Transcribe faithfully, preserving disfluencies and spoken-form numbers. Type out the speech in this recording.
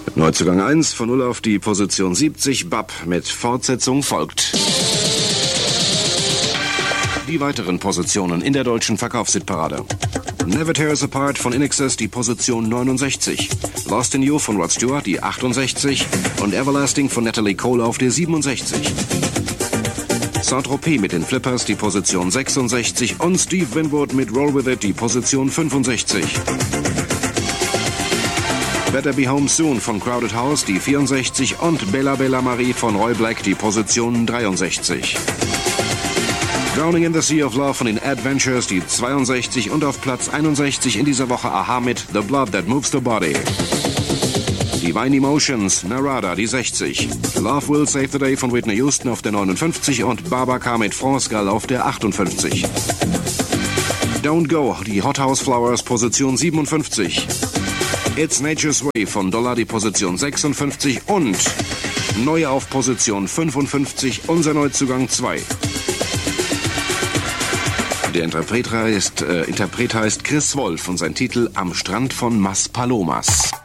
Neuzugang eins, von null auf die Position siebzig, Bab mit Fortsetzung folgt. Die weiteren Positionen in der deutschen Verkaufshitparade. Never Tear Us Apart von In Excess, die Position neunundsechzig. Lost in You von Rod Stewart, die achtundsechzig. Und Everlasting von Natalie Cole auf der siebenundsechzig. Saint-Tropez mit den Flippers, die Position sechsundsechzig. Und Steve Winwood mit Roll With It, die Position fünfundsechzig. Better Be Home Soon von Crowded House, die vierundsechzig. Und Bella Bella Marie von Roy Black, die Position dreiundsechzig. Drowning in the Sea of Love von den Adventures, die zweiundsechzig. Und auf Platz einundsechzig in dieser Woche A H A mit The Blood That Moves the Body. Divine Emotions, Narada, die sechzig. Love Will Save the Day von Whitney Houston auf der neunundfünfzig und Babacar mit France Gall auf der achtundfünfzig. Don't Go, die Hot House Flowers, Position siebenundfünfzig. It's Nature's Way von Dollar, die Position sechsundfünfzig. Und neu auf Position fünfundfünfzig, unser Neuzugang zwei. Der Interpret heißt, äh, Interpret heißt Chris Wolf und sein Titel Am Strand von Maspalomas.